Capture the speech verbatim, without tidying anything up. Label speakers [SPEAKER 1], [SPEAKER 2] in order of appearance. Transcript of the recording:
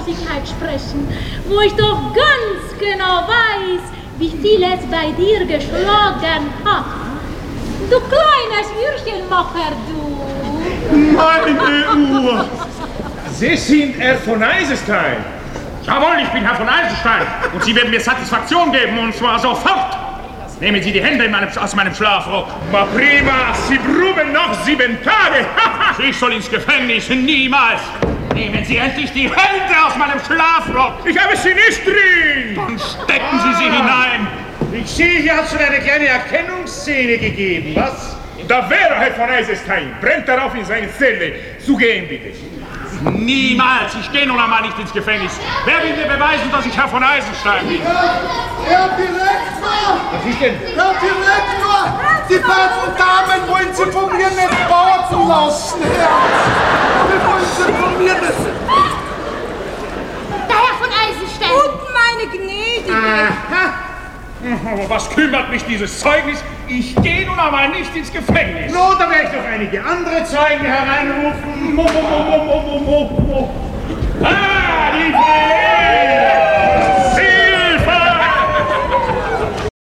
[SPEAKER 1] Gerechtigkeit sprechen, wo ich doch ganz genau weiß, wie viel es bei dir geschlagen hat. Du kleines Würstchenmacher, du!
[SPEAKER 2] Meine Uhr! Sie sind Herr von Eisenstein.
[SPEAKER 3] Jawohl, ich bin Herr von Eisenstein. Und Sie werden mir Satisfaktion geben, und zwar sofort. Nehmen Sie die Hände in meinem, aus meinem Schlafrock.
[SPEAKER 2] Ma prima, Sie proben noch sieben Tage.
[SPEAKER 3] Ich soll ins Gefängnis, niemals. Nehmen Sie endlich die Hände aus meinem Schlafrock.
[SPEAKER 2] Ich habe sie nicht drin.
[SPEAKER 3] Dann stecken Sie sie hinein.
[SPEAKER 2] Ich sehe, hier hat schon eine kleine Erkennungsszene gegeben, was? Da wäre Herr von Eisenstein. Brennt darauf in seine Zelle. Zu gehen, bitte.
[SPEAKER 3] Niemals! Ich gehe nun einmal nicht ins Gefängnis. Wer will mir beweisen, dass ich Herr von Eisenstein bin?
[SPEAKER 4] Herr Direktor!
[SPEAKER 2] Was ist denn?
[SPEAKER 4] Herr Direktor! Die beiden Damen wollen Sie von mir nicht baden lassen, Herr! Wir wollen Sie von mir nicht...
[SPEAKER 1] Der Herr von Eisenstein!
[SPEAKER 5] Und meine Gnädige!
[SPEAKER 2] Aha!
[SPEAKER 3] Aber was kümmert mich dieses Zeugnis? Ich gehe nun einmal nicht ins Gefängnis.
[SPEAKER 2] No, da werde ich doch einige andere Zeugen hereinrufen. Mo, mo, mo, mo, mo, mo, mo.
[SPEAKER 3] Ah!